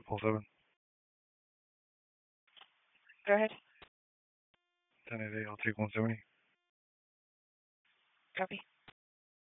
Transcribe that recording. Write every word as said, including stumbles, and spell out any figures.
triple seven. Go ahead. ten eight eight, I'll take one seventy. Copy.